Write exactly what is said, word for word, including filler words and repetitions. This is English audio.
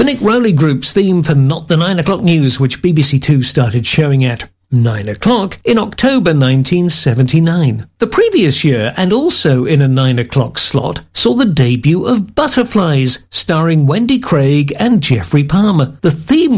Nick Rowley Group's theme for Not the Nine O'Clock News, which B B C Two started showing at nine o'clock in October nineteen seventy-nine. The previous year, and also in a nine o'clock slot, saw the debut of Butterflies, starring Wendy Craig and Jeffrey Palmer. The theme